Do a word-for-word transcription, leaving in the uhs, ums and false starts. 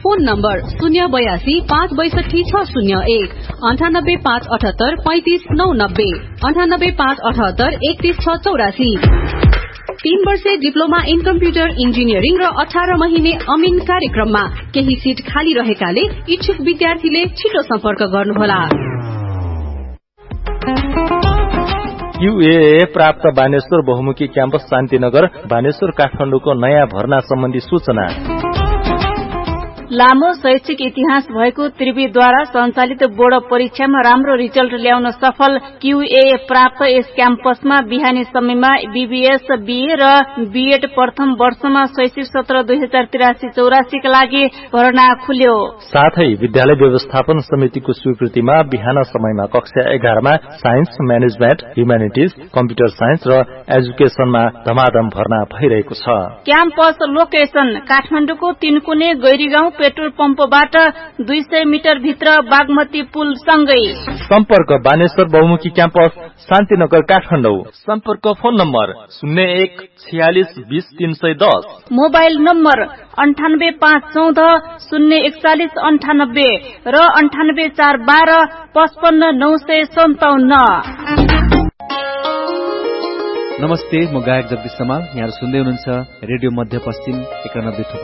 Phone number शून्य बयासी पाँच बैसठी छ शून्य एक अन्ठानब्बे पाँच अठहत्तर पैंतिस नौ नब्बे अन्ठानब्बे पाँच अठहत्तर एकतीस छ चौरासी तीन वर्षे डिप्लोमा इन कम्प्युटर इन्जिनियरिङ र अठार महिने अमिन कार्यक्रममा केही सीट खाली रहेकाले इच्छुक विद्यार्थीले छिटो सम्पर्क गर्नुहोला। क्यूए प्राप्त बानेश्वर बहुमुखी क्याम्पस शान्तिनगर बानेश्वर काठमाडौँको नयाँ भर्ना सम्बन्धी सूचना। लामो शैक्षिक इतिहास भएको त्रिवीद्वारा सञ्चालित बोर्ड परीक्षामा राम्रो रिजल्ट ल्याउन सफल क्यूए प्राप्त यस क्याम्पसमा बिहानी समयमा बीबीएस बीए र बीएड प्रथम वर्षमा शैक्षिक सत्र दुई हजार त्रियासी चौरासीका लागि भर्ना खुल्यो। साथै विद्यालय व्यवस्थापन समितिको स्वीकृतिमा बिहान समयमा कक्षा एघारमा science management humanities computer science र एजुकेशनमा धमाधम भर्ना भइरहेको छ। क्याम्पस लोकेसन काठमाडौँको तीनकुने गैरीगाउँ पेट्रोल पम्पबाट दुई सय मिटर भित्र बागमती पुल सँगै। सम्पर्क बानेश्वर बहुमुखी क्याम्पस शान्तिनगर काठमाडौँ। सम्पर्क फोन नम्बर शून्य एक छयालिस बीस तीन सय दस मोबाइल नम्बर अन्ठानब्बे पाँच चौध शून्य एकचालिस अन्ठानब्बे र अन्ठानब्बे चार बाह्र पचपन्न नौ सय सन्ताउन्न। नमस्ते, म गायक जगदीश समाल। यहाँ सुन्दै हुनुहुन्छ रेडियो मध्यपश्चिम एकानब्बे